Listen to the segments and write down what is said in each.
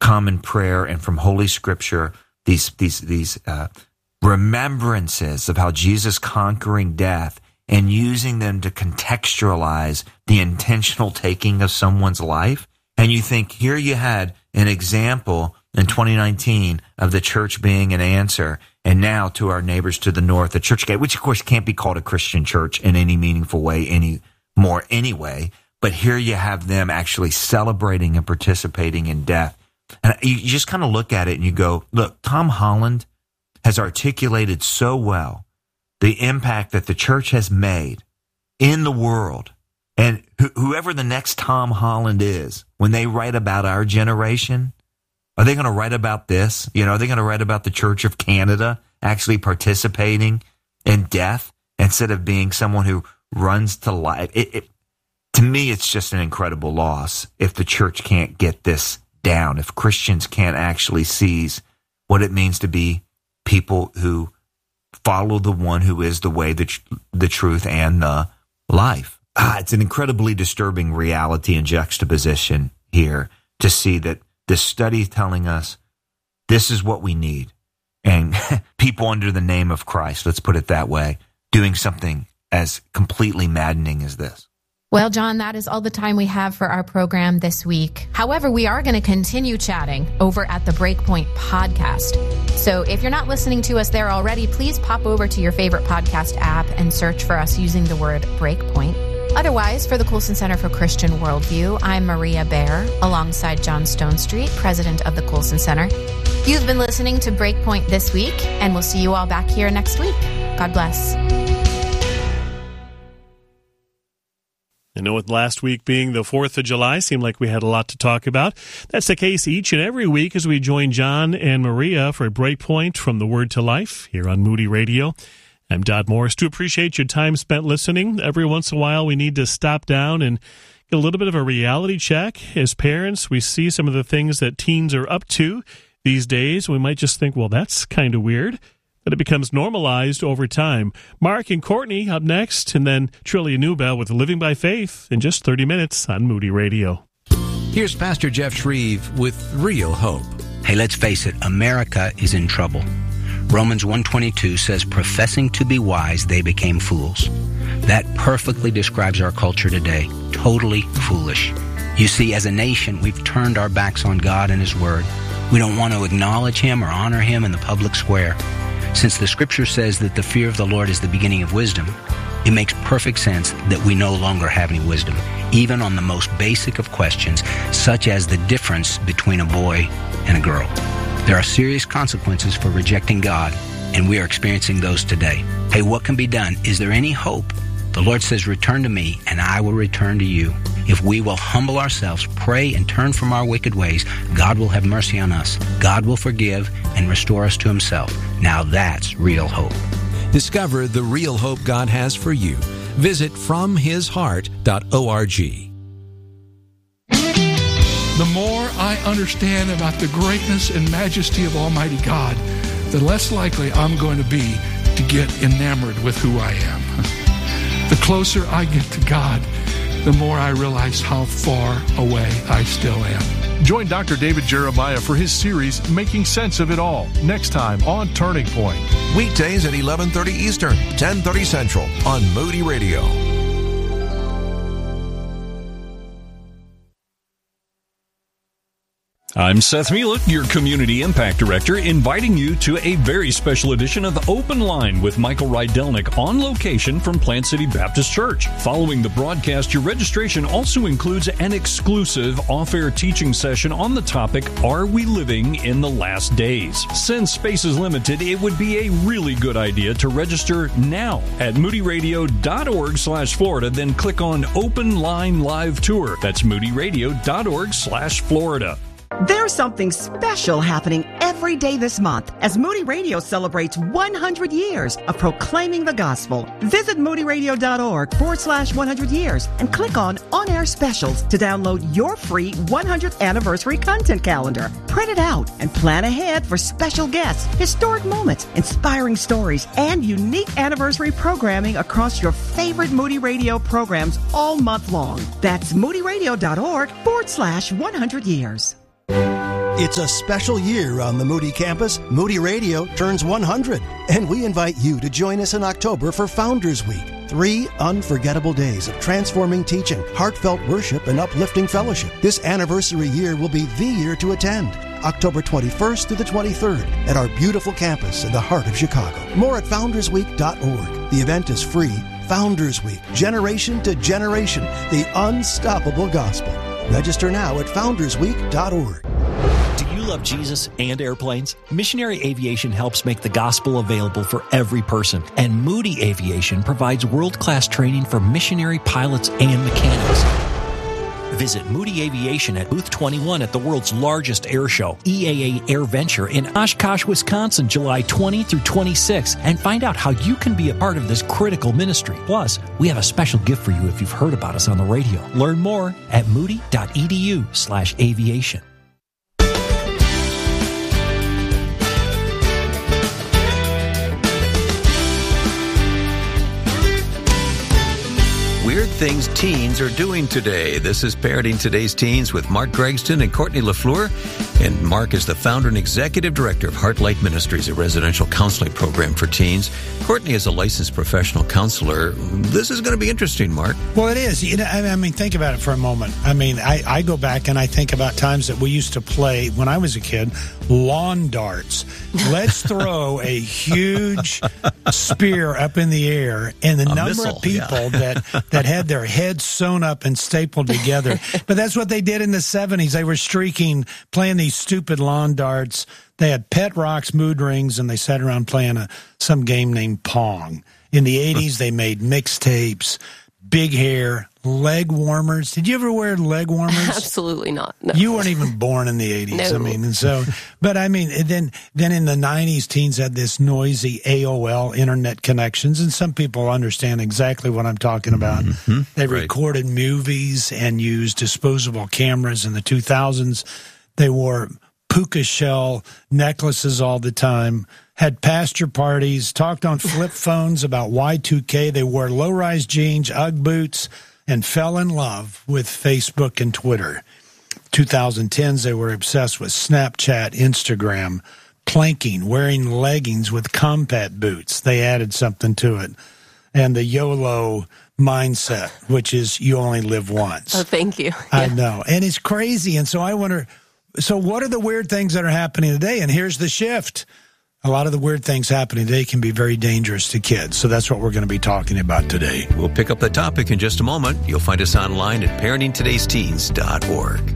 come in prayer and from Holy Scripture, these remembrances of how Jesus conquering death and using them to contextualize the intentional taking of someone's life. And you think, here you had an example in 2019 of the church being an answer, and now to our neighbors to the north, the Churchgate, which of course can't be called a Christian church in any meaningful way anymore anyway, but here you have them actually celebrating and participating in death. And you just kind of look at it and you go, look, Tom Holland has articulated so well the impact that the church has made in the world. And whoever the next Tom Holland is, when they write about our generation, are they going to write about this? Are they going to write about the Church of Canada actually participating in death instead of being someone who runs to life? To me, it's just an incredible loss if the church can't get this down, if Christians can't actually seize what it means to be people who follow the one who is the way, the truth, and the life. It's an incredibly disturbing reality and juxtaposition here to see that this study is telling us this is what we need. And people under the name of Christ, let's put it that way, doing something as completely maddening as this. Well, John, that is all the time we have for our program this week. However, we are going to continue chatting over at the Breakpoint podcast. So if you're not listening to us there already, please pop over to your favorite podcast app and search for us using the word Breakpoint. Otherwise, for the Colson Center for Christian Worldview, I'm Maria Baer, alongside John Stonestreet, president of the Colson Center. You've been listening to Breakpoint this week, and we'll see you all back here next week. God bless. I know with last week being the 4th of July, seemed like we had a lot to talk about. That's the case each and every week as we join John and Maria for a Breakpoint from the Word to Life here on Moody Radio. I'm Dodd Morris. Do appreciate your time spent listening. Every once in a while, we need to stop down and get a little bit of a reality check. As parents, we see some of the things that teens are up to these days. We might just think, well, that's kind of weird. But it becomes normalized over time. Mark and Courtney up next, and then Trillia Newbell with Living by Faith in just 30 minutes on Moody Radio. Here's Pastor Jeff Shreve with Real Hope. Hey, let's face it, America is in trouble. Romans 1:22 says, professing to be wise, they became fools. That perfectly describes our culture today. Totally foolish. You see, as a nation, we've turned our backs on God and His Word. We don't want to acknowledge Him or honor Him in the public square. Since the Scripture says that the fear of the Lord is the beginning of wisdom, it makes perfect sense that we no longer have any wisdom, even on the most basic of questions, such as the difference between a boy and a girl. There are serious consequences for rejecting God, and we are experiencing those today. Hey, what can be done? Is there any hope? The Lord says, return to me, and I will return to you. If we will humble ourselves, pray, and turn from our wicked ways, God will have mercy on us. God will forgive and restore us to Himself. Now that's real hope. Discover the real hope God has for you. Visit FromHisHeart.org. The more I understand about the greatness and majesty of Almighty God, the less likely I'm going to be to get enamored with who I am. The closer I get to God, the more I realize how far away I still am. Join Dr. David Jeremiah for his series, Making Sense of It All, next time on Turning Point. Weekdays at 11:30 Eastern, 10:30 Central on Moody Radio. I'm Seth Mielek, your Community Impact Director, inviting you to a very special edition of Open Line with Michael Rydelnik on location from Plant City Baptist Church. Following the broadcast, your registration also includes an exclusive off-air teaching session on the topic, Are We Living in the Last Days? Since space is limited, it would be a really good idea to register now at moodyradio.org/Florida, then click on Open Line Live Tour. That's moodyradio.org/Florida. There's something special happening every day this month as Moody Radio celebrates 100 years of proclaiming the gospel. Visit moodyradio.org/100 years and click on On-Air Specials to download your free 100th anniversary content calendar. Print it out and plan ahead for special guests, historic moments, inspiring stories, and unique anniversary programming across your favorite Moody Radio programs all month long. That's moodyradio.org/100 years. It's a special year on the Moody campus. Moody Radio turns 100, and we invite you to join us in October for Founders Week. 3 unforgettable days of transforming teaching, heartfelt worship, and uplifting fellowship. This anniversary year will be the year to attend. October 21st through the 23rd at our beautiful campus in the heart of Chicago. More at foundersweek.org. The event is free. Founders Week, generation to generation, the unstoppable gospel. Register now at foundersweek.org. Do you love Jesus and airplanes? Missionary Aviation helps make the gospel available for every person, and Moody Aviation provides world-class training for missionary pilots and mechanics. Visit Moody Aviation at Booth 21 at the world's largest air show, EAA Air Venture in Oshkosh, Wisconsin, July 20 through 26, and find out how you can be a part of this critical ministry. Plus, we have a special gift for you if you've heard about us on the radio. Learn more at moody.edu/aviation. Weird things teens are doing today. This is Parenting Today's Teens with Mark Gregston and Courtney LaFleur. And Mark is the founder and executive director of Heartlight Ministries, a residential counseling program for teens. Courtney is a licensed professional counselor. This is going to be interesting, Mark. Well, it is. You know, I mean, think about it for a moment. I mean, I go back and I think about times that we used to play, when I was a kid, lawn darts. Let's throw a huge spear up in the air, and the number of people that had their heads sewn up and stapled together. But that's what they did in the 70s. They were streaking, playing these stupid lawn darts. They had pet rocks, mood rings, and they sat around playing some game named Pong. In the 80s, they made mixtapes, big hair, leg warmers. Did you ever wear leg warmers? Absolutely not. No. You weren't even born in the 80s. No. I mean, and so, but I mean, then in the 90s, teens had this noisy AOL internet connections, and some people understand exactly what I'm talking about. Mm-hmm. They recorded movies and used disposable cameras in the 2000s. They wore puka shell necklaces all the time, had pasture parties, talked on flip phones about Y2K. They wore low-rise jeans, Ugg boots, and fell in love with Facebook and Twitter. 2010s, they were obsessed with Snapchat, Instagram, planking, wearing leggings with combat boots. They added something to it. And the YOLO mindset, which is you only live once. Oh, thank you. Yeah. I know. And it's crazy. And so I wonder, so what are the weird things that are happening today? And here's the shift. A lot of the weird things happening today can be very dangerous to kids. So that's what we're going to be talking about today. We'll pick up the topic in just a moment. You'll find us online at parentingtodaysteens.org.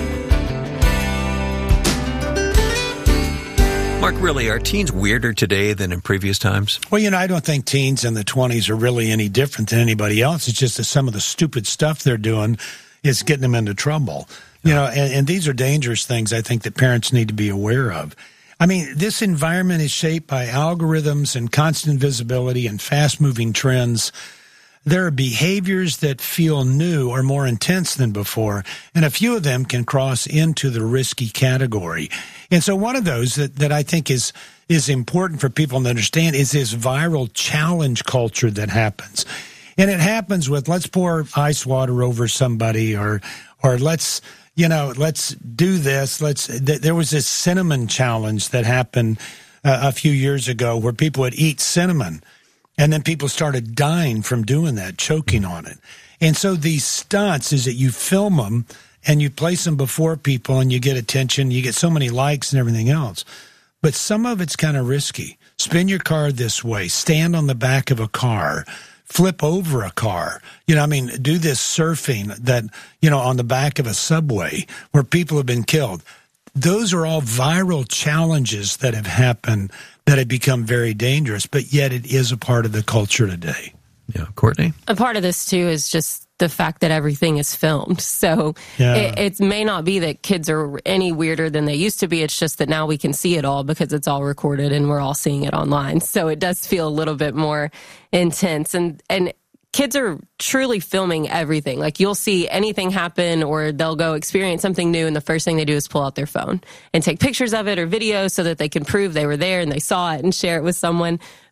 Mark, really, are teens weirder today than in previous times? Well, you know, I don't think teens in the 20s are really any different than anybody else. It's just that some of the stupid stuff they're doing is getting them into trouble. You know, and these are dangerous things I think that parents need to be aware of. I mean, this environment is shaped by algorithms and constant visibility and fast-moving trends. There are behaviors that feel new or more intense than before, and a few of them can cross into the risky category. And so one of those that I think is important for people to understand is this viral challenge culture that happens. And it happens with let's pour ice water over somebody or let's do this. There was this cinnamon challenge that happened a few years ago where people would eat cinnamon, and then people started dying from doing that, choking on it. And so these stunts is that you film them and you place them before people and you get attention, you get so many likes and everything else. But some of it's kind of risky. Spin your car this way, stand on the back of a car, flip over a car, do this surfing that, on the back of a subway where people have been killed. Those are all viral challenges that have happened that have become very dangerous, but yet it is a part of the culture today. Yeah. Courtney? A part of this, too, is just the fact that everything is filmed. So it may not be that kids are any weirder than they used to be. It's just that now we can see it all because it's all recorded and we're all seeing it online. So it does feel a little bit more intense. And kids are truly filming everything. Like you'll see anything happen or they'll go experience something new and the first thing they do is pull out their phone and take pictures of it or videos so that they can prove they were there and they saw it and share it with someone.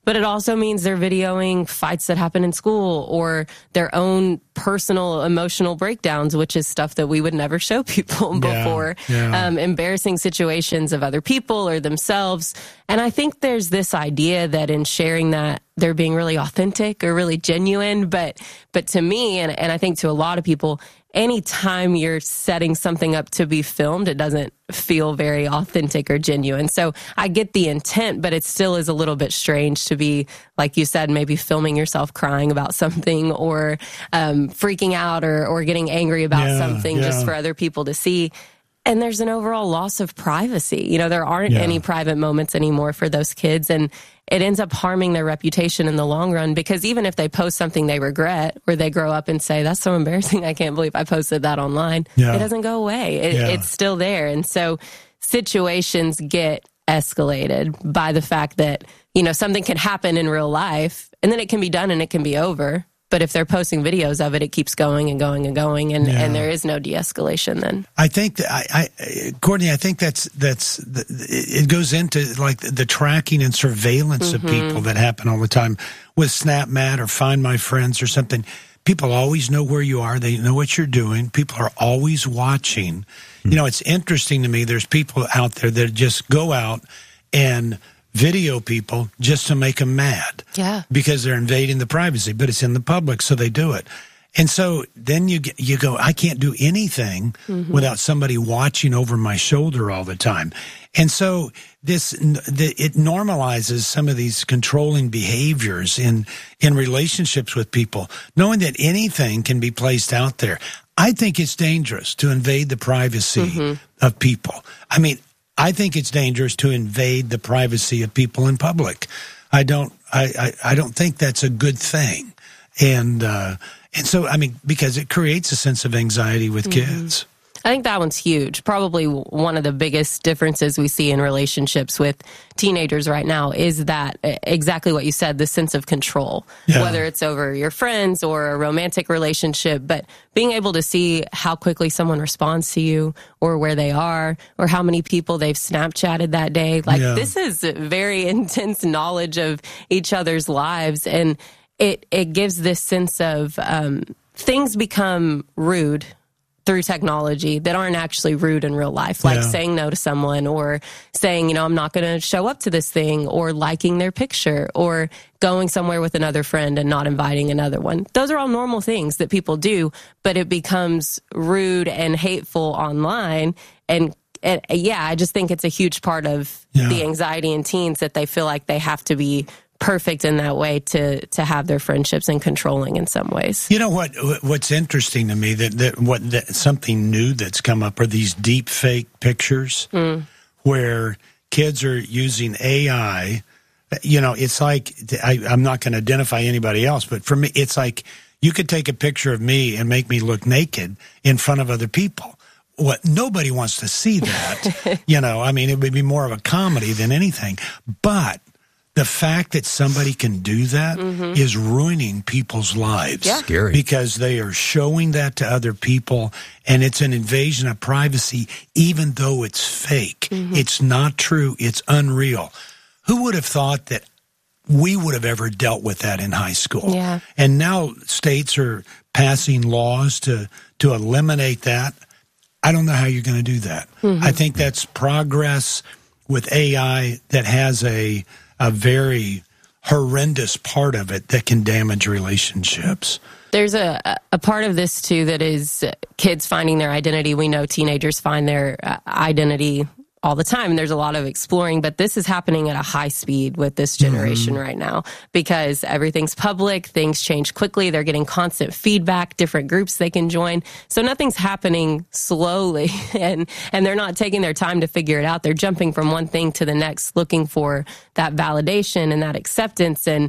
but it also means they're videoing fights that happen in school or their own personal emotional breakdowns, which is stuff that we would never show people before. Embarrassing situations of other people or themselves. And I think there's this idea that in sharing that, they're being really authentic or really genuine. But to me, and I think to a lot of people, anytime you're setting something up to be filmed, it doesn't feel very authentic or genuine. So I get the intent, but it still is a little bit strange to be, like you said, maybe filming yourself crying about something or freaking out or getting angry about something just for other people to see. And there's an overall loss of privacy. You know, there aren't any private moments anymore for those kids. And it ends up harming their reputation in the long run, because even if they post something they regret or they grow up and say, that's so embarrassing, I can't believe I posted that online, it doesn't go away. It's still there. And so situations get escalated by the fact that, you know, something can happen in real life and then it can be done and it can be over. But if they're posting videos of it, it keeps going and going and going, and there is no de-escalation then. I think that Courtney, I think it goes into like the tracking and surveillance of people that happen all the time with SnapMat or Find My Friends or something. People always know where you are. They know what you're doing. People are always watching. You know, it's interesting to me. There's people out there that just go out and video people just to make them mad. Yeah. Because they're invading the privacy, but it's in the public, so they do it. And so then you go, I can't do anything without somebody watching over my shoulder all the time. And so it normalizes some of these controlling behaviors in relationships with people, knowing that anything can be placed out there. I think it's dangerous to invade the privacy of people. I mean, I think it's dangerous to invade the privacy of people in public. I don't think that's a good thing. And so, I mean, because it creates a sense of anxiety with kids. I think that one's huge. Probably one of the biggest differences we see in relationships with teenagers right now is that exactly what you said, the sense of control, whether it's over your friends or a romantic relationship, but being able to see how quickly someone responds to you or where they are or how many people they've Snapchatted that day. Like this is very intense knowledge of each other's lives. And it gives this sense of things become rude through technology that aren't actually rude in real life, like saying no to someone or saying, you know, I'm not going to show up to this thing, or liking their picture, or going somewhere with another friend and not inviting another one. Those are all normal things that people do, but it becomes rude and hateful online. And I just think it's a huge part of the anxiety in teens that they feel like they have to be perfect in that way to have their friendships and controlling in some ways. You know what's interesting to me that something new that's come up are these deep fake pictures where kids are using AI. You know, it's like I'm not going to identify anybody else, but for me, it's like you could take a picture of me and make me look naked in front of other people. Nobody wants to see that. You know, I mean, it would be more of a comedy than anything, but the fact that somebody can do that is ruining people's lives. Yeah. Scary. Because they are showing that to other people, and it's an invasion of privacy, even though it's fake. It's not true. It's unreal. Who would have thought that we would have ever dealt with that in high school? Yeah. And now states are passing laws to eliminate that. I don't know how you're going to do that. I think that's progress with AI that has a very horrendous part of it that can damage relationships. There's a part of this, too, that is kids finding their identity. We know teenagers find their identity all the time, and there's a lot of exploring, but this is happening at a high speed with this generation right now because everything's public, things change quickly, they're getting constant feedback, different groups they can join, so nothing's happening slowly, and they're not taking their time to figure it out. They're jumping from one thing to the next, looking for that validation and that acceptance, and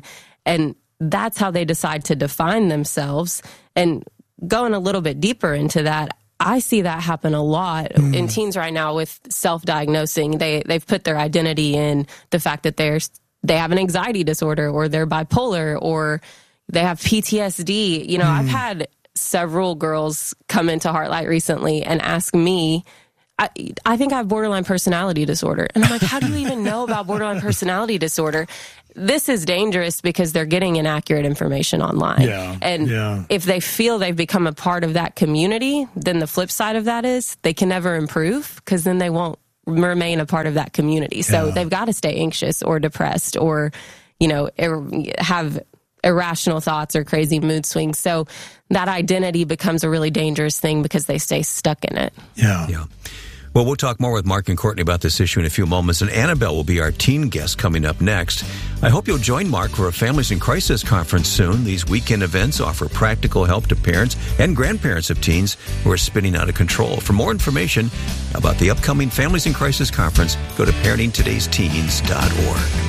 that's how they decide to define themselves. And going a little bit deeper into that, I see that happen a lot in teens right now with self-diagnosing. They've put their identity in the fact that they have an anxiety disorder, or they're bipolar, or they have PTSD. You know, I've had several girls come into Heartlight recently and ask me I think I have borderline personality disorder. And I'm like, how do you even know about borderline personality disorder? This is dangerous because they're getting inaccurate information online. Yeah, and if they feel they've become a part of that community, then the flip side of that is they can never improve because then they won't remain a part of that community. So they've got to stay anxious or depressed or, have irrational thoughts or crazy mood swings. So that identity becomes a really dangerous thing because they stay stuck in it. Yeah. Well, we'll talk more with Mark and Courtney about this issue in a few moments, and Annabelle will be our teen guest coming up next. I hope you'll join Mark for a Families in Crisis conference soon. These weekend events offer practical help to parents and grandparents of teens who are spinning out of control. For more information about the upcoming Families in Crisis conference, go to parentingtodaysteens.org.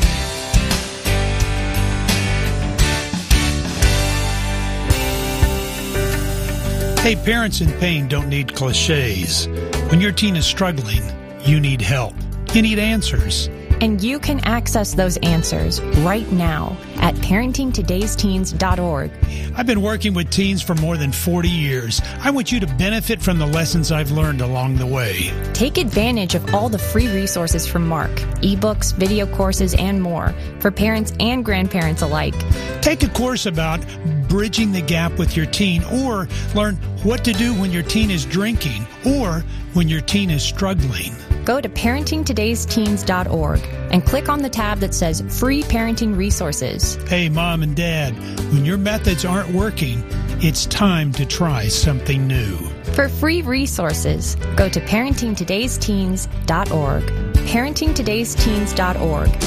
Hey, parents in pain don't need cliches. When your teen is struggling, you need help. You need answers. And you can access those answers right now at parentingtodaysteens.org. I've been working with teens for more than 40 years. I want you to benefit from the lessons I've learned along the way. Take advantage of all the free resources from Mark, ebooks, video courses, and more for parents and grandparents alike. Take a course about bridging the gap with your teen, or learn what to do when your teen is drinking or when your teen is struggling. Go to parentingtodaysteens.org and click on the tab that says Free Parenting Resources. Hey, Mom and Dad, when your methods aren't working, it's time to try something new. For free resources, go to parentingtodaysteens.org. parentingtodaysteens.org.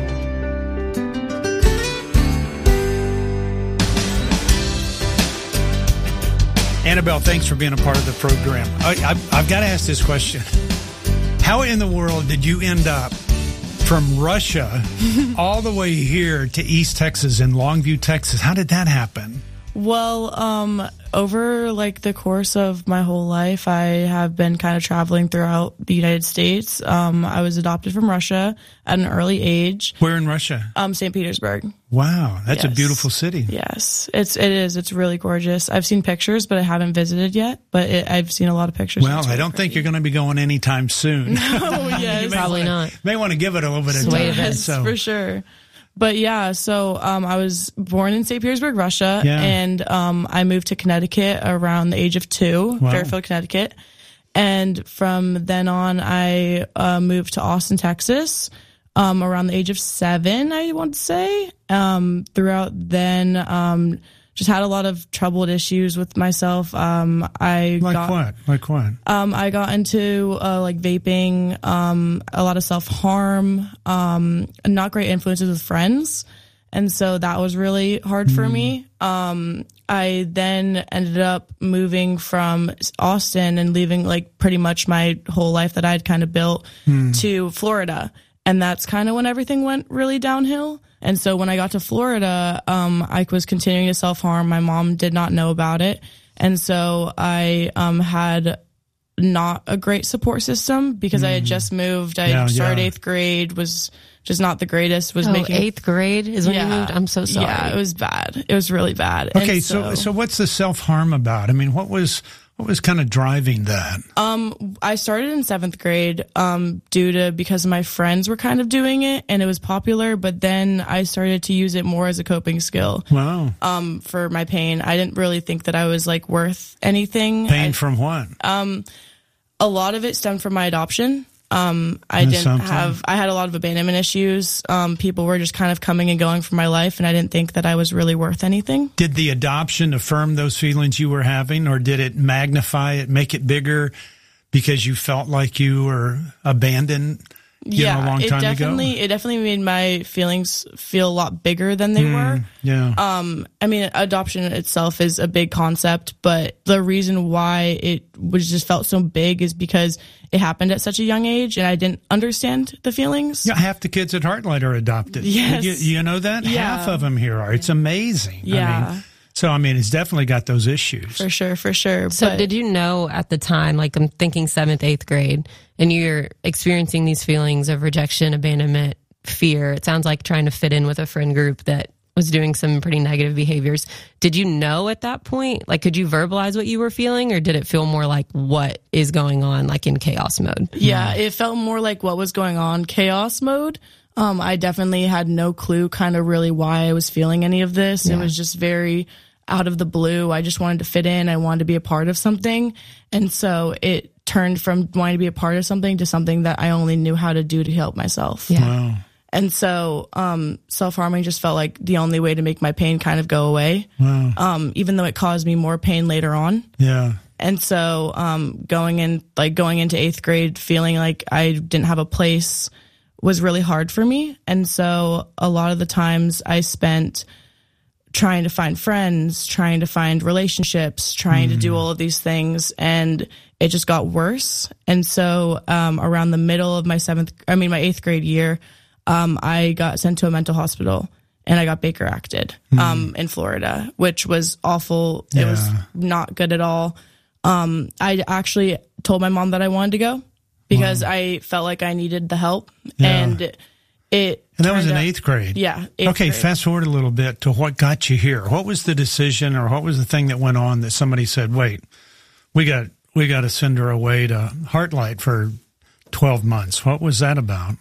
Annabelle, thanks for being a part of the program. I've got to ask this question. How in the world did you end up from Russia all the way here to East Texas in Longview, Texas? How did that happen? Well, over the course of my whole life, I have been kind of traveling throughout the United States. I was adopted from Russia at an early age. Where in Russia? St. Petersburg. Wow, that's a beautiful city. Yes, it is. It's really gorgeous. I've seen pictures, but I haven't visited yet. But I've seen a lot of pictures. Well, I don't think you're going to be going anytime soon. No, yes. Probably not. May want to give it a little bit of time. Yes, for sure. But yeah, so I was born in St. Petersburg, Russia, and I moved to Connecticut around the age of 2, Fairfield, Connecticut. And from then on, I moved to Austin, Texas, around the age of 7, I want to say. Throughout then, just had a lot of troubled issues with myself. Like what? I got into vaping, a lot of self-harm, not great influences with friends. And so that was really hard for me. I then ended up moving from Austin and leaving pretty much my whole life that I'd kind of built to Florida. And that's kind of when everything went really downhill. And so when I got to Florida, I was continuing to self-harm. My mom did not know about it. And so I had not a great support system because I had just moved. I started 8th grade, was just not the greatest. Was making 8th grade is when you moved? I'm so sorry. Yeah, it was bad. It was really bad. Okay, and so what's the self-harm about? I mean, what was kind of driving that? I started in 7th grade because my friends were kind of doing it and it was popular, but then I started to use it more as a coping skill. Wow. For my pain. I didn't really think that I was worth anything. Pain from what? A lot of it stemmed from my adoption. I had a lot of abandonment issues. People were just kind of coming and going from my life, and I didn't think that I was really worth anything. Did the adoption affirm those feelings you were having, or did it magnify it, make it bigger because you felt like you were abandoned a long time ago? It definitely made my feelings feel a lot bigger than they were. Yeah. I mean, adoption itself is a big concept, but the reason why it just felt so big is because it happened at such a young age, and I didn't understand the feelings. Yeah, half the kids at Heartlight are adopted. Yes. You know that? Yeah. Half of them here are. It's amazing. Yeah. So, it's definitely got those issues. For sure. So did you know at the time, I'm thinking 7th, 8th grade, and you're experiencing these feelings of rejection, abandonment, fear. It sounds like trying to fit in with a friend group that was doing some pretty negative behaviors. Did you know at that point? Like, could you verbalize what you were feeling, or did it feel more like what is going on, like in chaos mode? Yeah, it felt more like what was going on, chaos mode. I definitely had no clue kind of really why I was feeling any of this. Yeah. It was just very out of the blue. I just wanted to fit in. I wanted to be a part of something. And so it turned from wanting to be a part of something to something that I only knew how to do to help myself. Yeah. Wow. And so self-harming just felt like the only way to make my pain kind of go away. Wow. Even though it caused me more pain later on. Yeah. And so going into 8th grade, feeling like I didn't have a place was really hard for me. And so a lot of the times I spent trying to find friends, trying to find relationships, trying to do all of these things. And it just got worse. And so around the middle of my 8th grade year, I got sent to a mental hospital and I got Baker acted in Florida, which was awful. Yeah. It was not good at all. I actually told my mom that I wanted to go because I felt like I needed the help. Yeah. And that was in 8th grade. Yeah. Okay, fast forward a little bit to what got you here. What was the decision, or what was the thing that went on that somebody said, wait, we got to send her away to Heartlight for 12 months. What was that about?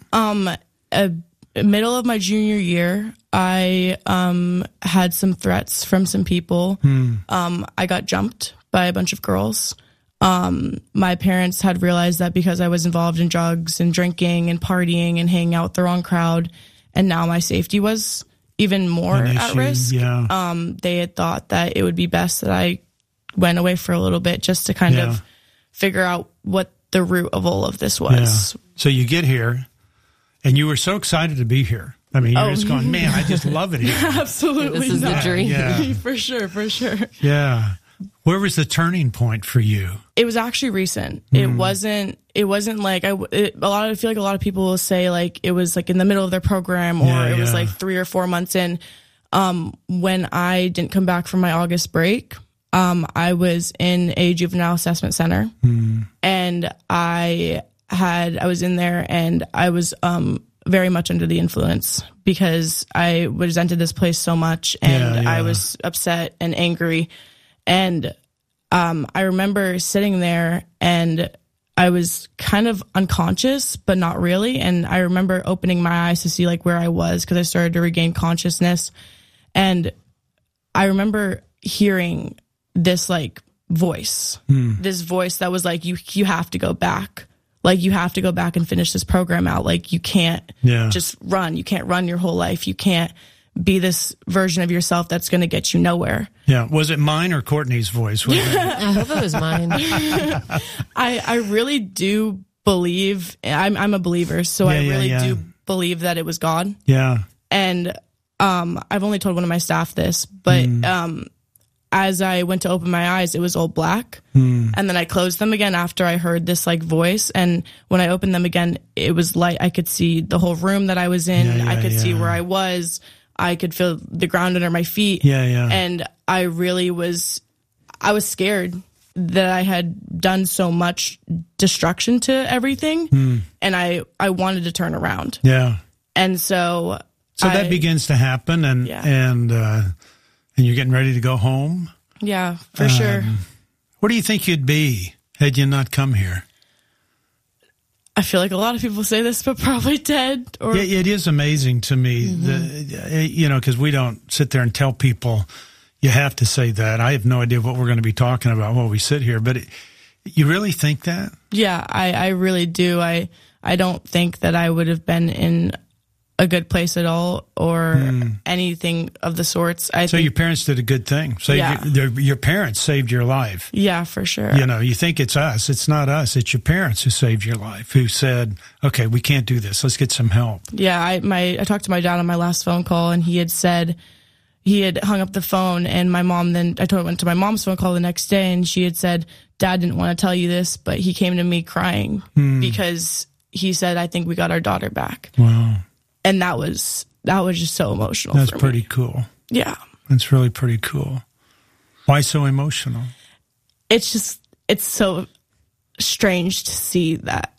Middle of my junior year, I had some threats from some people. I got jumped by a bunch of girls. My parents had realized that because I was involved in drugs and drinking and partying and hanging out with the wrong crowd, and now my safety was even more at risk. Yeah. They had thought that it would be best that I went away for a little bit just to kind of figure out what the root of all of this was. Yeah. So you get here, and you were so excited to be here. I mean, you're just going, man, I just love it here. Absolutely. This is the dream. Yeah. For sure. Yeah. Where was the turning point for you? It was actually recent. It wasn't like I feel like a lot of people will say like it was like in the middle of their program, or it was like 3 or 4 months in. When I didn't come back from my August break, I was in a juvenile assessment center, and I was in there, and I was very much under the influence because I resented this place so much, and I was upset and angry. And I remember sitting there, and I was kind of unconscious, but not really. And I remember opening my eyes to see like where I was, because I started to regain consciousness. And I remember hearing this like voice, this voice that was like, you have to go back. Like, you have to go back and finish this program out. Like, you can't just run. You can't run your whole life. You can't be this version of yourself that's going to get you nowhere. Yeah. Was it mine or Courtney's voice? I hope it was mine. I really do believe, I'm a believer, so I really do believe that it was God. Yeah. And I've only told one of my staff this, but as I went to open my eyes, it was all black. And then I closed them again after I heard this like voice. And when I opened them again, it was light. I could see the whole room that I was in. I could see where I was. I could feel the ground under my feet. And I really was scared that I had done so much destruction to everything. And I wanted to turn around. Yeah. And so that begins to happen, and you're getting ready to go home. Yeah, for sure. Where do you think you'd be had you not come here? I feel like a lot of people say this, but probably dead. Or it is amazing to me, because we don't sit there and tell people you have to say that. I have no idea what we're going to be talking about while we sit here, but you really think that? Yeah, I really do. I don't think that I would have been in a good place at all, or anything of the sorts. So your parents did a good thing. Your parents saved your life. Yeah, for sure. You think it's us. It's not us. It's your parents who saved your life, who said, okay, we can't do this. Let's get some help. Yeah, I talked to my dad on my last phone call, and he had said, he had hung up the phone, and my mom went to my mom's phone call the next day, and she had said, Dad didn't want to tell you this, but he came to me crying because he said, I think we got our daughter back. Wow. And that was just so emotional. That's pretty cool. Yeah. That's really pretty cool. Why so emotional? It's so strange to see that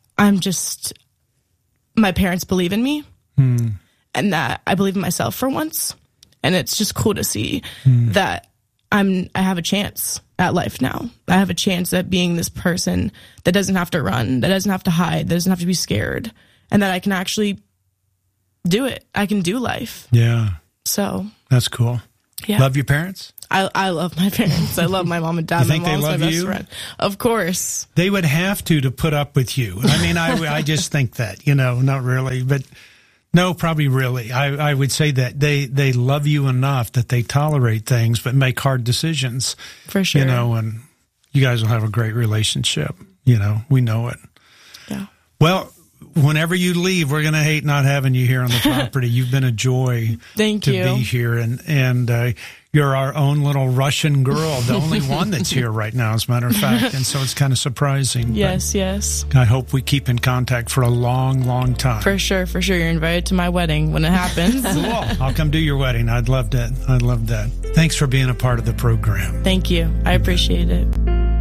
my parents believe in me, and that I believe in myself for once. And it's just cool to see that I have a chance at life now. I have a chance at being this person that doesn't have to run, that doesn't have to hide, that doesn't have to be scared, and that I can actually do it. I can do life. Yeah. So that's cool. Yeah. Love your parents? I love my parents. I love my mom and dad. You think my mom's they love my best you? friend. Of course. They would have to put up with you. I mean, I just think that, not really, but no, probably really. I would say that they love you enough that they tolerate things but make hard decisions. For sure. And you guys will have a great relationship. We know it. Yeah. Well, whenever you leave, we're going to hate not having you here on the property. You've been a joy to be here. And you're our own little Russian girl, the only one that's here right now, as a matter of fact. And so it's kind of surprising. Yes. I hope we keep in contact for a long, long time. For sure. You're invited to my wedding when it happens. Cool. I'll come do your wedding. I'd love that. Thanks for being a part of the program. Thank you. I appreciate it.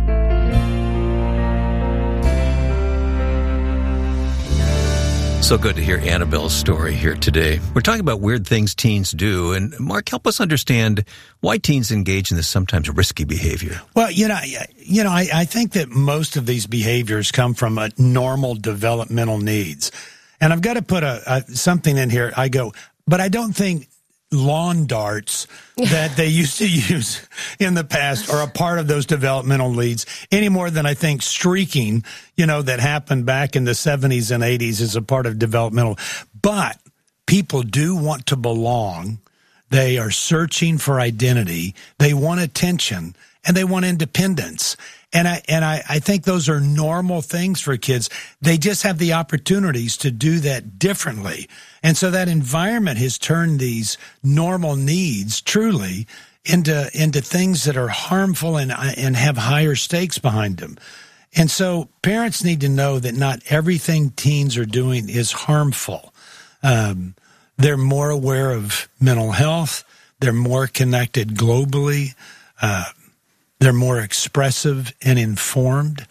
So good to hear Annabelle's story here today. We're talking about weird things teens do. And Mark, help us understand why teens engage in this sometimes risky behavior. Well, I think that most of these behaviors come from a normal developmental needs. And I've got to put something in here. But I don't think lawn darts that they used to use in the past are a part of those developmental needs any more than I think streaking, that happened back in the 70s and 80s is a part of developmental. But people do want to belong. They are searching for identity. They want attention and they want independence. And I think those are normal things for kids. They just have the opportunities to do that differently. And so that environment has turned these normal needs truly into things that are harmful and have higher stakes behind them. And so parents need to know that not everything teens are doing is harmful. They're more aware of mental health. They're more connected globally. They're more expressive and informed.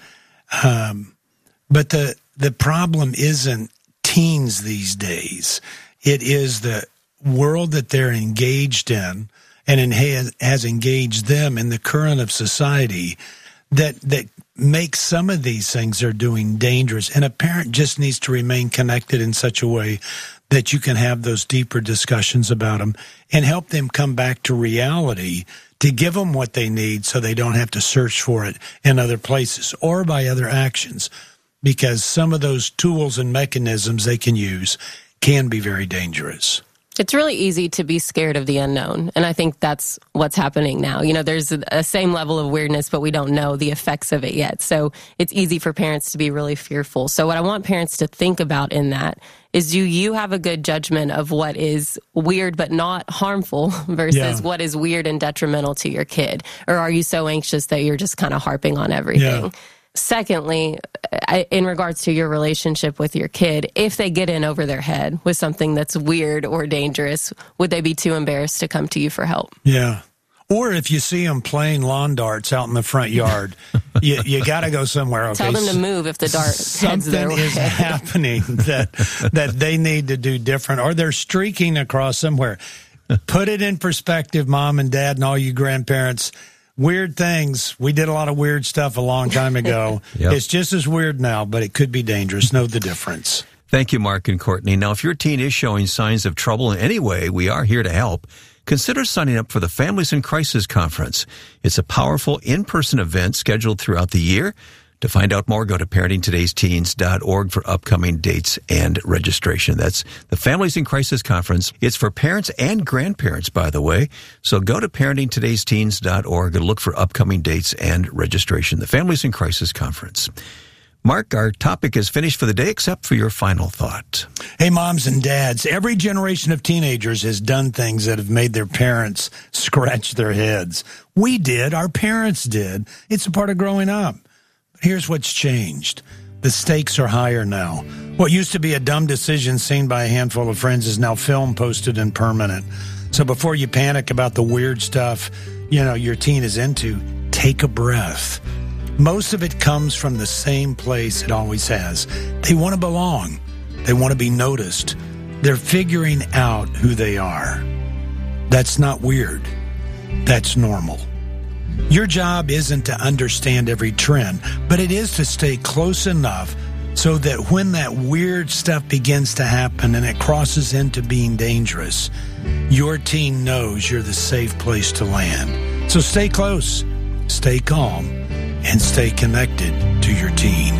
But the problem isn't teens these days. It is the world that they're engaged in and has engaged them in the current of society that makes some of these things they're doing dangerous. And a parent just needs to remain connected in such a way that you can have those deeper discussions about them and help them come back to reality to give them what they need so they don't have to search for it in other places or by other actions, because some of those tools and mechanisms they can use can be very dangerous. It's really easy to be scared of the unknown, and I think that's what's happening now. There's a same level of weirdness, but we don't know the effects of it yet. So it's easy for parents to be really fearful. So what I want parents to think about in that is, do you have a good judgment of what is weird but not harmful versus what is weird and detrimental to your kid? Or are you so anxious that you're just kind of harping on everything? Yeah. Secondly, in regards to your relationship with your kid, if they get in over their head with something that's weird or dangerous, would they be too embarrassed to come to you for help? Yeah. Or if you see them playing lawn darts out in the front yard, you got to go somewhere. Okay? Tell them to move if the dart heads their way. Something is happening that they need to do different, or they're streaking across somewhere. Put it in perspective, Mom and Dad and all you grandparents. Weird things. We did a lot of weird stuff a long time ago. Yep. It's just as weird now, but it could be dangerous. Know the difference. Thank you, Mark and Courtney. Now, if your teen is showing signs of trouble in any way, we are here to help. Consider signing up for the Families in Crisis Conference. It's a powerful in-person event scheduled throughout the year. To find out more, go to parentingtodaysteens.org for upcoming dates and registration. That's the Families in Crisis Conference. It's for parents and grandparents, by the way. So go to parentingtodaysteens.org and look for upcoming dates and registration. The Families in Crisis Conference. Mark, our topic is finished for the day, except for your final thought. Hey, moms and dads, every generation of teenagers has done things that have made their parents scratch their heads. We did. Our parents did. It's a part of growing up. Here's what's changed. The stakes are higher now. What used to be a dumb decision seen by a handful of friends is now film posted and permanent. So before you panic about the weird stuff, your teen is into, take a breath. Most of it comes from the same place it always has. They want to belong. They want to be noticed. They're figuring out who they are. That's not weird. That's normal. Your job isn't to understand every trend, but it is to stay close enough so that when that weird stuff begins to happen and it crosses into being dangerous, your teen knows you're the safe place to land. So stay close, stay calm, and stay connected to your teen.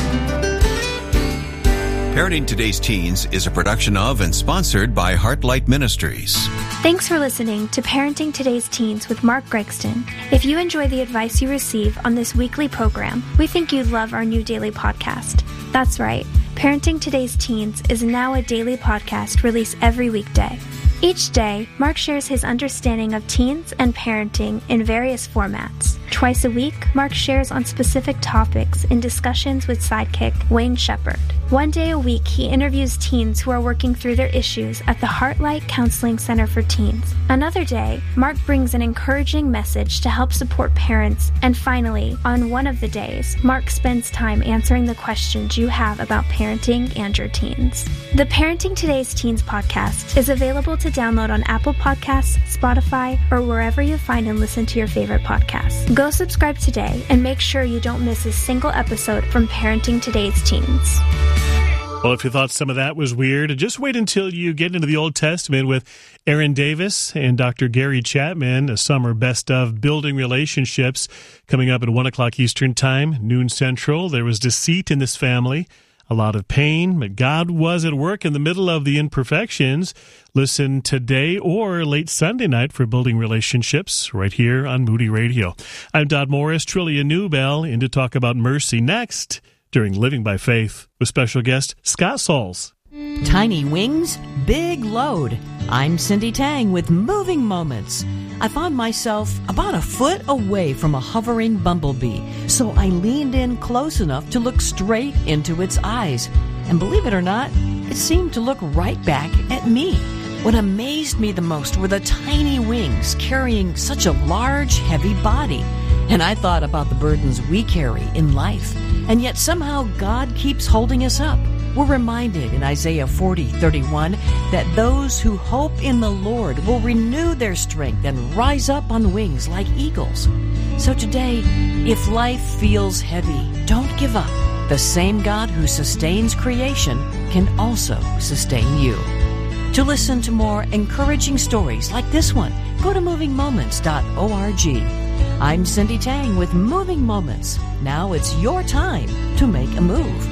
Parenting Today's Teens is a production of and sponsored by Heartlight Ministries. Thanks for listening to Parenting Today's Teens with Mark Gregston. If you enjoy the advice you receive on this weekly program, we think you'd love our new daily podcast. That's right, Parenting Today's Teens is now a daily podcast released every weekday. Each day, Mark shares his understanding of teens and parenting in various formats. Twice a week, Mark shares on specific topics in discussions with sidekick Wayne Shepherd. One day a week, he interviews teens who are working through their issues at the Heartlight Counseling Center for Teens. Another day, Mark brings an encouraging message to help support parents. And finally, on one of the days, Mark spends time answering the questions you have about parenting and your teens. The Parenting Today's Teens podcast is available to download on Apple Podcasts, Spotify, or wherever you find and listen to your favorite podcasts. Go subscribe today and make sure you don't miss a single episode from Parenting Today's Teens. Well, if you thought some of that was weird, just wait until you get into the Old Testament with Aaron Davis and Dr. Gary Chapman, a summer best of Building Relationships, coming up at 1 o'clock Eastern Time, noon Central. There was deceit in this family, a lot of pain, but God was at work in the middle of the imperfections. Listen today or late Sunday night for Building Relationships right here on Moody Radio. I'm Dodd Morris, Trillia Newbell, in to talk about mercy next during Living by Faith with special guest Scott Sauls. Tiny wings, big load. I'm Cindy Tang with Moving Moments. I found myself about a foot away from a hovering bumblebee, so I leaned in close enough to look straight into its eyes. And believe it or not, it seemed to look right back at me. What amazed me the most were the tiny wings carrying such a large, heavy body. And I thought about the burdens we carry in life. And yet somehow God keeps holding us up. We're reminded in Isaiah 40:31 that those who hope in the Lord will renew their strength and rise up on wings like eagles. So today, if life feels heavy, don't give up. The same God who sustains creation can also sustain you. To listen to more encouraging stories like this one, go to movingmoments.org. I'm Cindy Tang with Moving Moments. Now it's your time to make a move.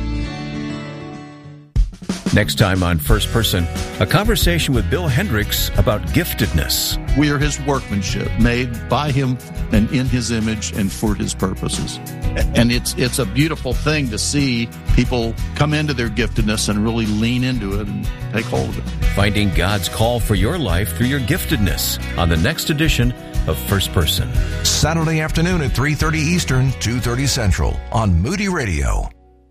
Next time on First Person, a conversation with Bill Hendricks about giftedness. We are his workmanship, made by him and in his image and for his purposes. And it's a beautiful thing to see people come into their giftedness and really lean into it and take hold of it. Finding God's call for your life through your giftedness on the next edition of First Person. Saturday afternoon at 3:30 Eastern, 2:30 Central on Moody Radio.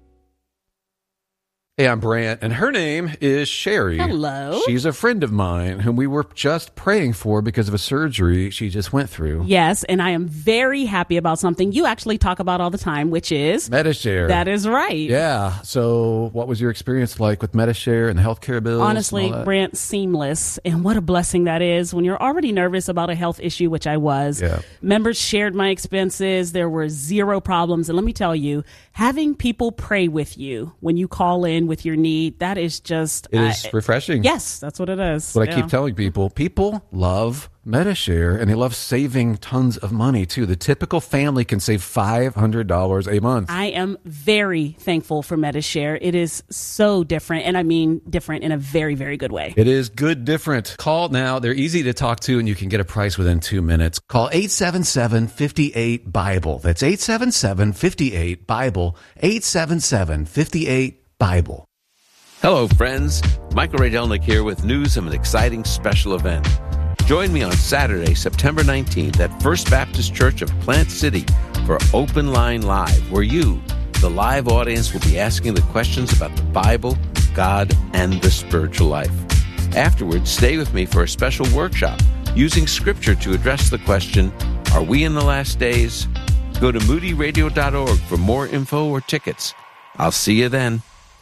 Hey, I'm Brant, and her name is Sherry. Hello. She's a friend of mine whom we were just praying for because of a surgery she just went through. Yes, and I am very happy about something you actually talk about all the time, which is Medi-Share. That is right. Yeah. So what was your experience like with Medi-Share and the healthcare bills? Honestly, Brant, seamless. And what a blessing that is when you're already nervous about a health issue, which I was. Yeah. Members shared my expenses. There were zero problems. And let me tell you, having people pray with you when you call in with your need, that is just... It is refreshing. Yes, that's what it is. What I keep telling people, people love Medi-Share, and they love saving tons of money, too. The typical family can save $500 a month. I am very thankful for Medi-Share. It is so different, and I mean different in a very, very good way. It is good different. Call now. They're easy to talk to, and you can get a price within 2 minutes. Call 877-58-BIBLE. That's 877-58-BIBLE. 877-58-BIBLE. Hello, friends. Michael Rydelnik here with news of an exciting special event. Join me on Saturday, September 19th at First Baptist Church of Plant City for Open Line Live, where you, the live audience, will be asking the questions about the Bible, God, and the spiritual life. Afterwards, stay with me for a special workshop using Scripture to address the question, are we in the last days? Go to moodyradio.org for more info or tickets. I'll see you then.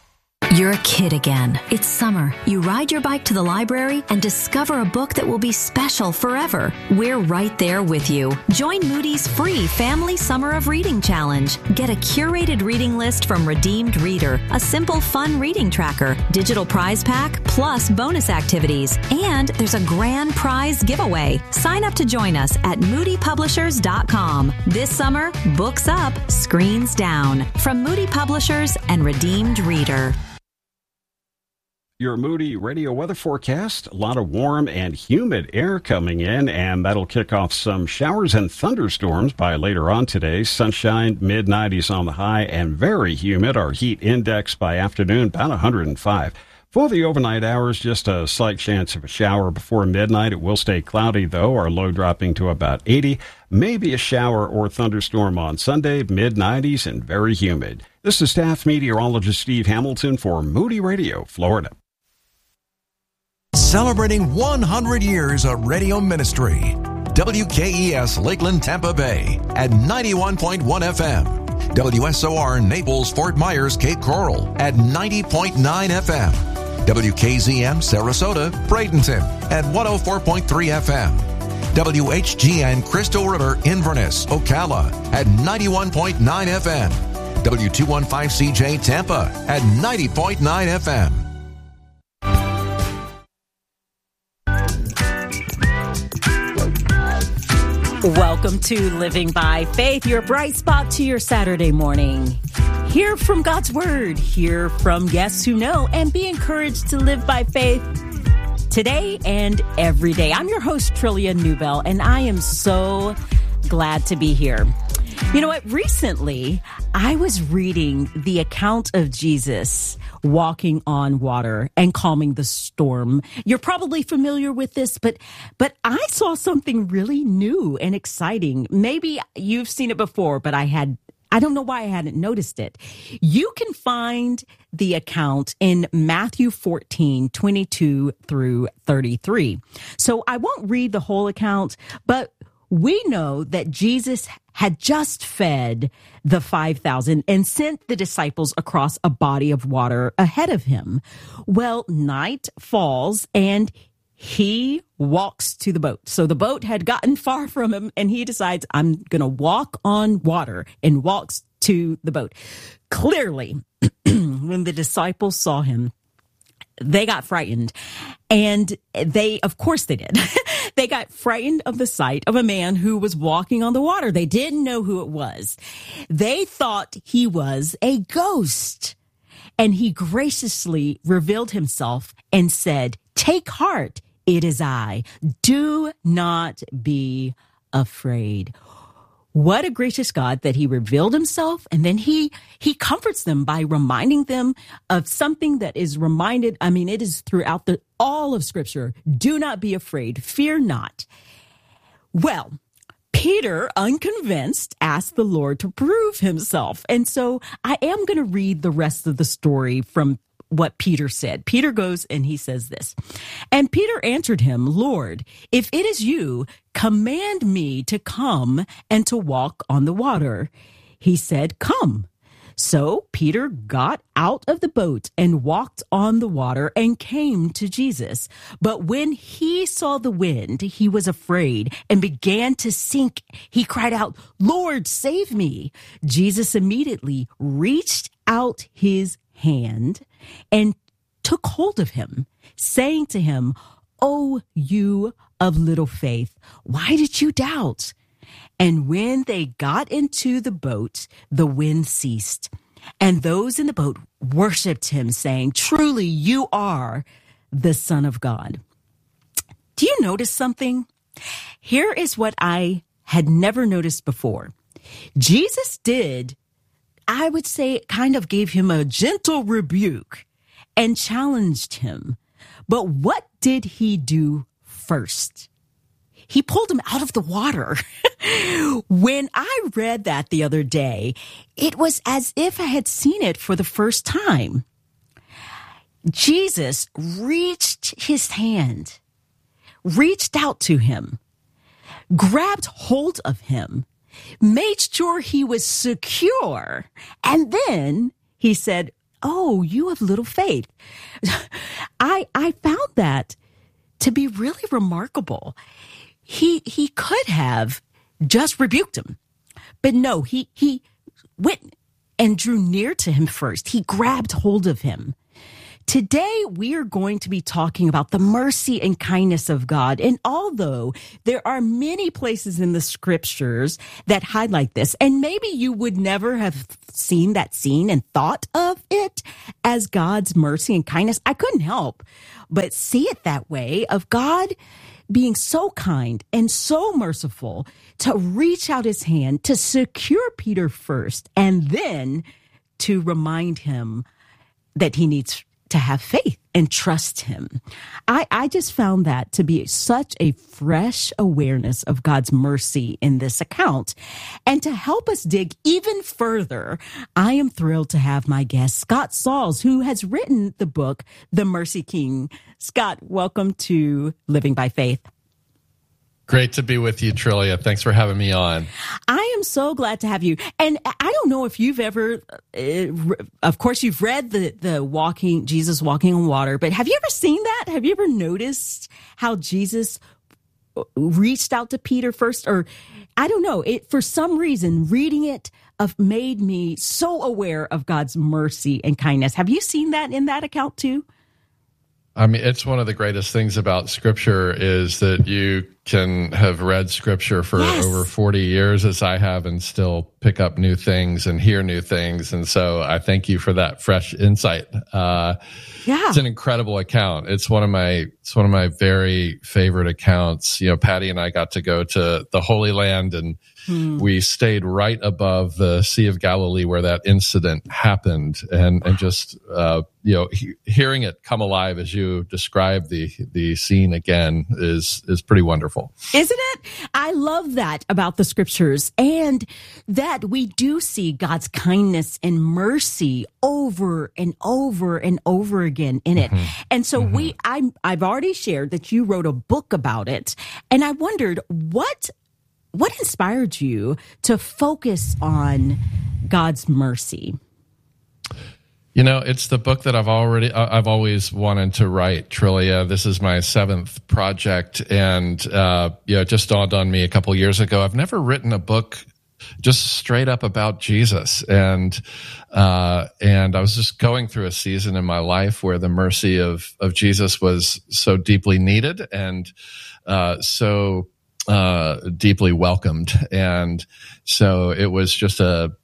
You're a kid again. It's summer. You ride your bike to the library and discover a book that will be special forever. We're right there with you. Join Moody's free Family Summer of Reading Challenge. Get a curated reading list from Redeemed Reader, a simple, fun reading tracker, digital prize pack, plus bonus activities. And there's a grand prize giveaway. Sign up to join us at moodypublishers.com. This summer, books up, screens down. From Moody Publishers and Redeemed Reader. Your Moody radio weather forecast, a lot of warm and humid air coming in, and that'll kick off some showers and thunderstorms by later on today. Sunshine, mid-90s on the high, and very humid. Our heat index by afternoon, about 105. For the overnight hours, just a slight chance of a shower before midnight. It will stay cloudy, though, our low dropping to about 80. Maybe a shower or thunderstorm on Sunday, mid-90s, and very humid. This is staff meteorologist Steve Hamilton for Moody Radio, Florida. Celebrating 100 years of radio ministry. WKES Lakeland, Tampa Bay at 91.1 FM. WSOR Naples, Fort Myers, Cape Coral at 90.9 FM. WKZM Sarasota, Bradenton at 104.3 FM. WHGN Crystal River, Inverness, Ocala at 91.9 FM. W215CJ Tampa at 90.9 FM. Welcome to Living by Faith, your bright spot to your Saturday morning. Hear from God's Word, hear from guests who know, and be encouraged to live by faith today and every day. I'm your host, Trillia Newbell, and I am so glad to be here. You know what? Recently, I was reading the account of Jesus walking on water and calming the storm. You're probably familiar with this, but I saw something really new and exciting. Maybe you've seen it before, but I don't know why I hadn't noticed it. You can find the account in Matthew 14, 22 through 33. So I won't read the whole account, but we know that Jesus had just fed the 5,000 and sent the disciples across a body of water ahead of him. Well, night falls and he walks to the boat. So the boat had gotten far from him and he decides, I'm going to walk on water, and walks to the boat. Clearly, when the disciples saw him, they got frightened. And of course they did. They got frightened of the sight of a man who was walking on the water. They didn't know who it was. They thought he was a ghost. And he graciously revealed himself and said, "Take heart, it is I. Do not be afraid." What a gracious God that he revealed himself, and then he comforts them by reminding them of something that is reminded. I mean, it is throughout all of Scripture. Do not be afraid. Fear not. Well, Peter, unconvinced, asked the Lord to prove himself. And so I am going to read the rest of the story from what Peter said. Peter goes and he says this. And Peter answered him, "Lord, if it is you, command me to come and to walk on the water." He said, "Come." So Peter got out of the boat and walked on the water and came to Jesus. But when he saw the wind, he was afraid and began to sink. He cried out, "Lord, save me." Jesus immediately reached out his hand and took hold of him, saying to him, "O you of little faith, why did you doubt?" And when they got into the boat, the wind ceased, and those in the boat worshiped him, saying, "Truly you are the Son of God." Do you notice something? Here is what I had never noticed before. Jesus did, I would say, kind of gave him a gentle rebuke and challenged him. But what did he do first? He pulled him out of the water. When I read that the other day, it was as if I had seen it for the first time. Jesus reached his hand, reached out to him, grabbed hold of him, made sure he was secure. And then he said, oh, you have little faith. I found that to be really remarkable. He could have just rebuked him, but no, he went and drew near to him first. He grabbed hold of him. Today, we are going to be talking about the mercy and kindness of God. And although there are many places in the scriptures that highlight this, and maybe you would never have seen that scene and thought of it as God's mercy and kindness, I couldn't help but see it that way, of God being so kind and so merciful to reach out his hand to secure Peter first, and then to remind him that he needs to have faith and trust him. I just found that to be such a fresh awareness of God's mercy in this account. And to help us dig even further, I am thrilled to have my guest, Scott Sauls, who has written the book, The Mercy King. Scott, welcome to Living by Faith. Great to be with you, Trillia. Thanks for having me on. I am so glad to have you. And I don't know if you've ever, of course, you've read the Jesus walking on water, but have you ever seen that? Have you ever noticed how Jesus reached out to Peter first? Or I don't know, for some reason, reading it made me so aware of God's mercy and kindness. Have you seen that in that account too? I mean, it's one of the greatest things about Scripture is that you can have read Scripture for over 40 years, as I have, and still pick up new things and hear new things. And so I thank you for that fresh insight. It's an incredible account. It's one of my very favorite accounts. You know, Patty and I got to go to the Holy Land, and we stayed right above the Sea of Galilee where that incident happened, and just hearing it come alive as you describe the scene again is pretty wonderful. Isn't it? I love that about the scriptures, and that we do see God's kindness and mercy over and over and over again in it. And so I've already shared that you wrote a book about it, and I wondered what inspired you to focus on God's mercy? You know, it's the book that I've always wanted to write, Trillia. This is my 7th project, and it just dawned on me a couple years ago. I've never written a book just straight up about Jesus, and I was just going through a season in my life where the mercy of Jesus was so deeply needed and so deeply welcomed, and so it was just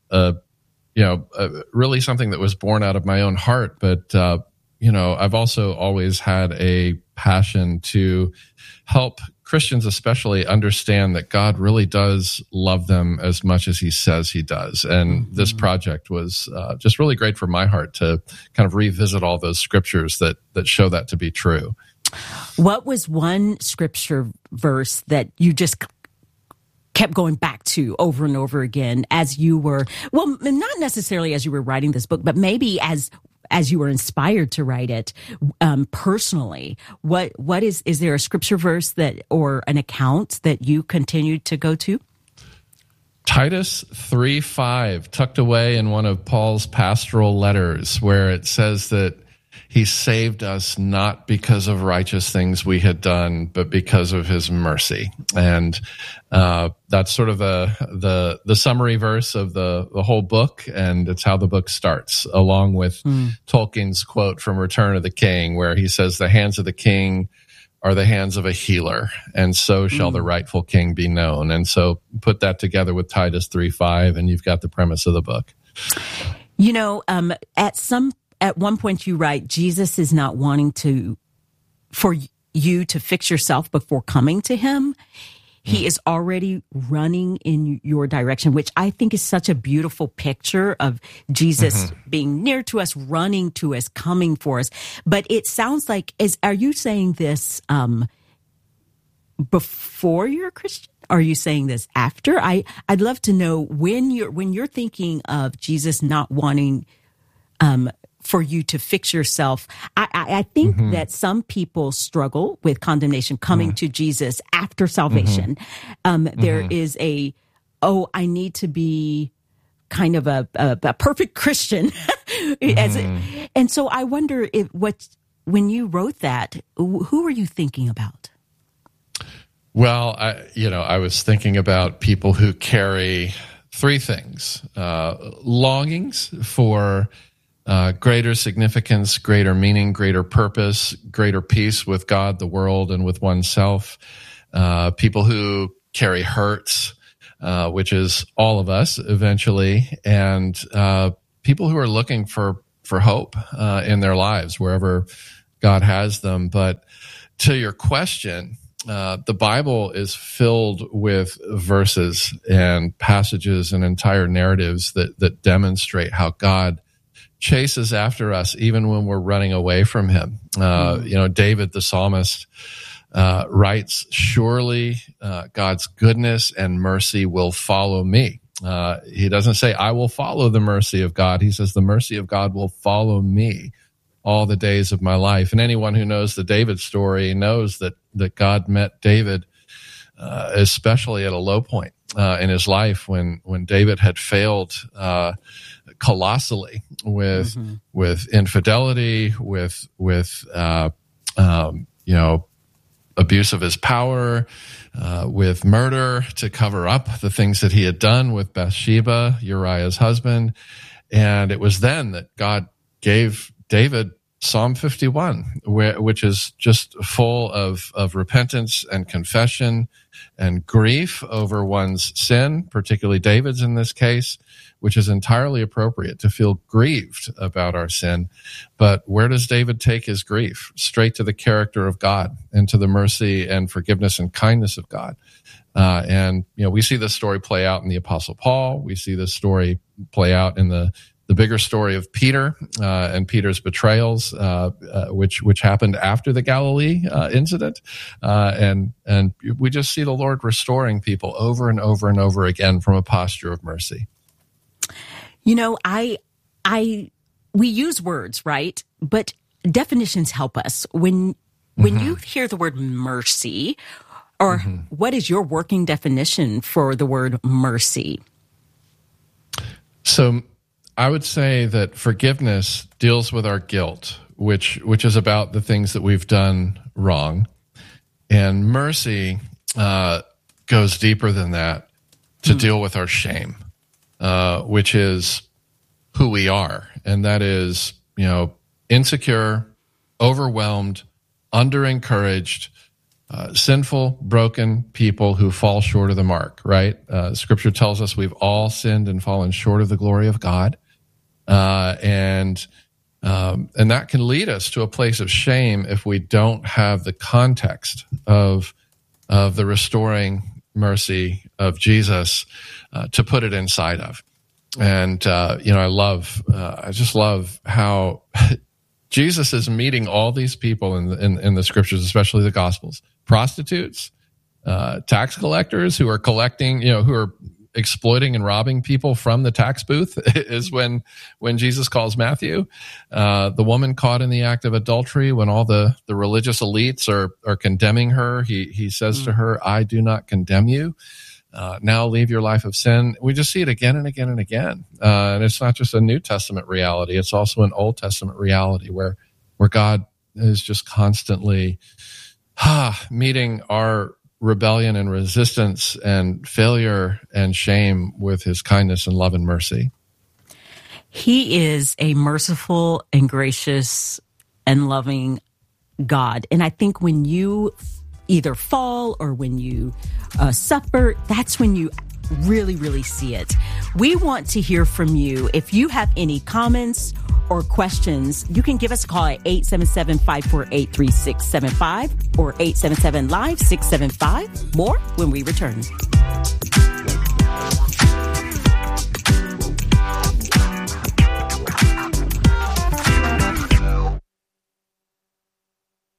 really something that was born out of my own heart. But, I've also always had a passion to help Christians especially understand that God really does love them as much as he says he does. And this project was just really great for my heart to kind of revisit all those scriptures that show that to be true. What was one scripture verse that you just kept going back to over and over again as you were, well, not necessarily as you were writing this book, but maybe as you were inspired to write it personally? What is there a scripture verse or an account that you continued to go to? Titus 3:5, tucked away in one of Paul's pastoral letters, where it says that he saved us not because of righteous things we had done, but because of his mercy. And that's sort of the summary verse of the whole book, and it's how the book starts, along with Tolkien's quote from Return of the King, where he says, "The hands of the king are the hands of a healer, and so shall the rightful king be known." And so put that together with Titus 3:5, and you've got the premise of the book. You know, at one point you write, Jesus is not wanting for you to fix yourself before coming to him. He is already running in your direction, which I think is such a beautiful picture of Jesus being near to us, running to us, coming for us. But it sounds like, are you saying this before you're a Christian? Are you saying this after? I'd love to know when you're thinking of Jesus not wanting for you to fix yourself. I think that some people struggle with condemnation coming to Jesus after salvation. There is I need to be kind of a perfect Christian And so I wonder when you wrote that, who were you thinking about? Well, I was thinking about people who carry three things: longings for greater significance, greater meaning, greater purpose, greater peace with God, the world, and with oneself. People who carry hurts, which is all of us eventually, and people who are looking for hope in their lives, wherever God has them. But to your question, the Bible is filled with verses and passages and entire narratives that demonstrate how God chases after us even when we're running away from him. David, the psalmist, writes, "Surely God's goodness and mercy will follow me." He doesn't say, "I will follow the mercy of God." He says, "The mercy of God will follow me all the days of my life." And anyone who knows the David story knows that God met David, especially at a low point in his life when David had failed colossally with infidelity, with abuse of his power, with murder to cover up the things that he had done with Bathsheba, Uriah's husband. And it was then that God gave David Psalm 51, which is just full of repentance and confession and grief over one's sin, particularly David's in this case, which is entirely appropriate to feel grieved about our sin. But where does David take his grief? Straight to the character of God and to the mercy and forgiveness and kindness of God. And we see this story play out in the Apostle Paul. We see this story play out in the bigger story of Peter and Peter's betrayals, which happened after the Galilee incident, and we just see the Lord restoring people over and over and over again from a posture of mercy. We use words, right? But definitions help us. When you hear the word mercy, or what is your working definition for the word mercy? So I would say that forgiveness deals with our guilt, which is about the things that we've done wrong. And mercy goes deeper than that to deal with our shame, which is who we are. And that is, insecure, overwhelmed, under-encouraged, sinful, broken people who fall short of the mark, right? Scripture tells us we've all sinned and fallen short of the glory of God. And that can lead us to a place of shame if we don't have the context of the restoring mercy of Jesus to put it inside of. And I just love how Jesus is meeting all these people in the scriptures, especially the Gospels. Prostitutes, tax collectors who are collecting, who are exploiting and robbing people from the tax booth is when Jesus calls Matthew. The woman caught in the act of adultery, when all the religious elites are condemning her, he says to her, "I do not condemn you. Now leave your life of sin." We just see it again and again and again. And it's not just a New Testament reality. It's also an Old Testament reality where God is just constantly meeting our rebellion and resistance and failure and shame with his kindness and love and mercy. He is a merciful and gracious and loving God. And I think when you either fall or when you suffer, that's when you really, really see it. We want to hear from you. If you have any comments or questions, you can give us a call at 877-548-3675 or 877-LIVE-675. More when we return.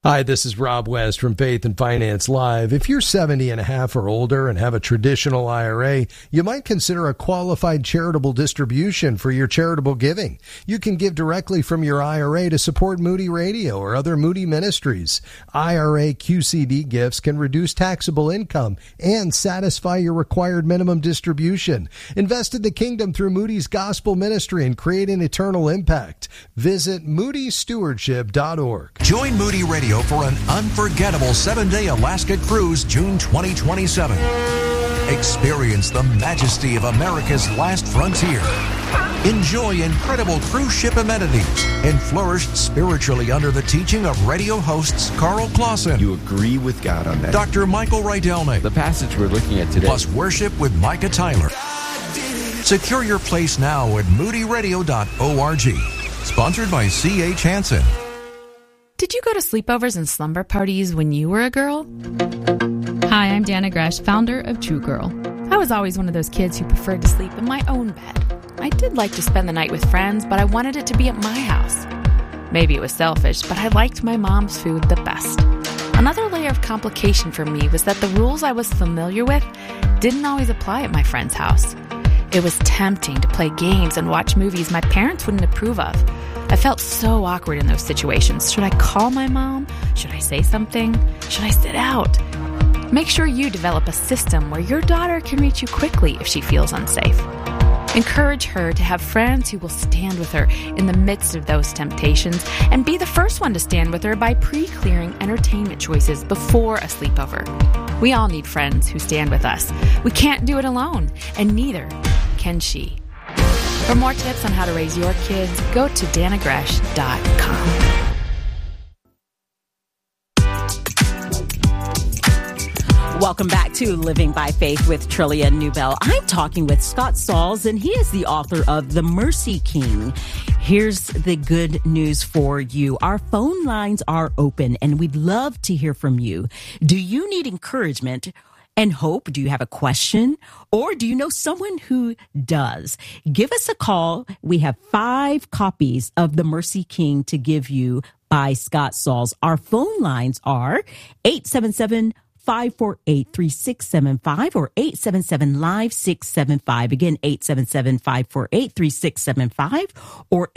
Hi, this is Rob West from Faith and Finance Live. If you're 70 and a half or older and have a traditional IRA, you might consider a qualified charitable distribution for your charitable giving. You can give directly from your IRA to support Moody Radio or other Moody ministries. IRA QCD gifts can reduce taxable income and satisfy your required minimum distribution. Invest in the kingdom through Moody's Gospel Ministry and create an eternal impact. Visit moodystewardship.org. Join Moody Radio for an unforgettable 7-day Alaska cruise, June 2027. Experience the majesty of America's last frontier. Enjoy incredible cruise ship amenities and flourish spiritually under the teaching of radio hosts Carl Clausen. You agree with God on that. Dr. Michael Rydelnik. The passage we're looking at today. Plus worship with Micah Tyler. Secure your place now at moodyradio.org. Sponsored by C.H. Hansen. Did you go to sleepovers and slumber parties when you were a girl? Hi, I'm Dana Gresh, founder of True Girl. I was always one of those kids who preferred to sleep in my own bed. I did like to spend the night with friends, but I wanted it to be at my house. Maybe it was selfish, but I liked my mom's food the best. Another layer of complication for me was that the rules I was familiar with didn't always apply at my friend's house. It was tempting to play games and watch movies my parents wouldn't approve of. I felt so awkward in those situations. Should I call my mom? Should I say something? Should I sit out? Make sure you develop a system where your daughter can reach you quickly if she feels unsafe. Encourage her to have friends who will stand with her in the midst of those temptations, and be the first one to stand with her by pre-clearing entertainment choices before a sleepover. We all need friends who stand with us. We can't do it alone, and neither can she. For more tips on how to raise your kids, go to danagresh.com. Welcome back to Living by Faith with Trillia Newbell. I'm talking with Scott Sauls, and he is the author of The Mercy King. Here's the good news for you. Our phone lines are open, and we'd love to hear from you. Do you need encouragement and hope? Do you have a question? Or do you know someone who does? Give us a call. We have 5 copies of The Mercy King to give you by Scott Sauls. Our phone lines are 877-548-3675 or 877-LIVE-675. Again, 877-548-3675 or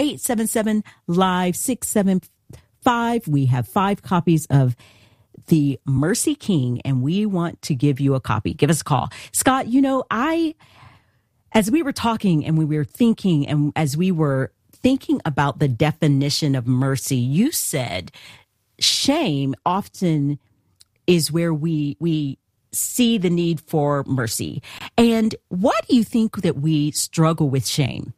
877-LIVE-675. We have 5 copies of The Mercy King, and we want to give you a copy. Give us a call. Scott, as we were talking and we were thinking, and as we were thinking about the definition of mercy, you said shame often is where we see the need for mercy. And why do you think that we struggle with shame?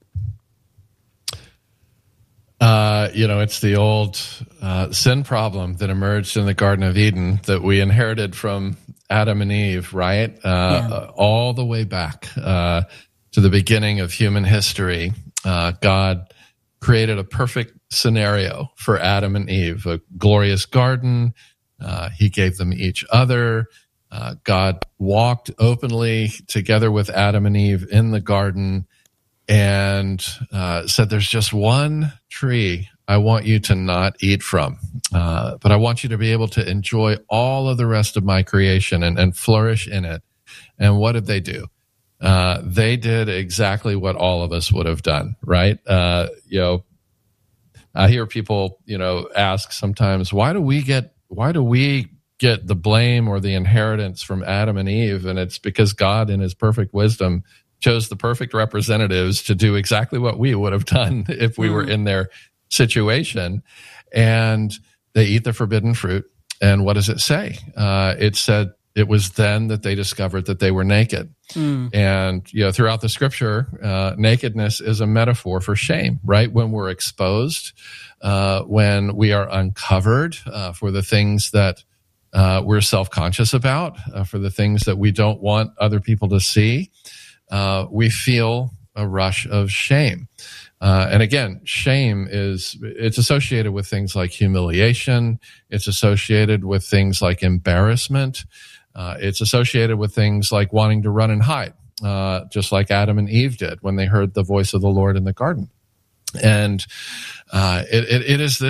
It's the old sin problem that emerged in the Garden of Eden that we inherited from Adam and Eve, right? All the way back to the beginning of human history. God created a perfect scenario for Adam and Eve, a glorious garden. He gave them each other. God walked openly together with Adam and Eve in the garden and said, there's just one tree I want you to not eat from, but I want you to be able to enjoy all of the rest of my creation and flourish in it. And what did they do? They did exactly what all of us would have done, right? I hear people, ask sometimes, why do we get the blame or the inheritance from Adam and Eve? And it's because God, in his perfect wisdom, chose the perfect representatives to do exactly what we would have done if we were in their situation. And they eat the forbidden fruit. And what does it say? It said it was then that they discovered that they were naked. And, throughout the scripture, nakedness is a metaphor for shame, right? When we're exposed, when we are uncovered for the things that we're self-conscious about, for the things that we don't want other people to see, we feel a rush of shame. And again, shame it's associated with things like humiliation. It's associated with things like embarrassment. It's associated with things like wanting to run and hide, just like Adam and Eve did when they heard the voice of the Lord in the garden. And it is this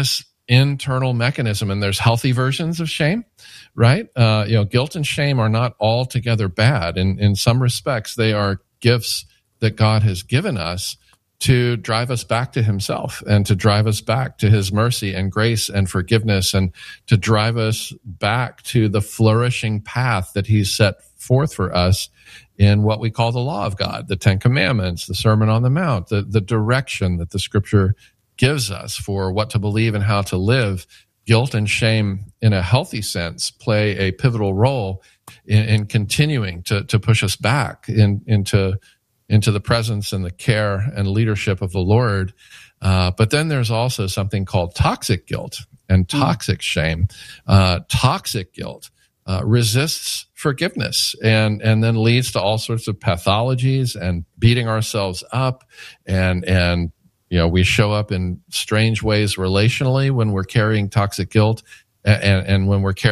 internal mechanism, and there's healthy versions of shame, right? Guilt and shame are not altogether bad. In some respects, they are gifts that God has given us to drive us back to himself and to drive us back to his mercy and grace and forgiveness, and to drive us back to the flourishing path that he's set forth for us in what we call the law of God, the 10 Commandments, the Sermon on the Mount, the direction that the scripture gives us for what to believe and how to live. Guilt and shame, in a healthy sense, play a pivotal role in continuing to push us back into the presence and the care and leadership of the Lord. But then there's also something called toxic guilt and toxic shame. Toxic guilt resists forgiveness and then leads to all sorts of pathologies and beating ourselves up, and we show up in strange ways relationally when we're carrying toxic guilt and when we're carrying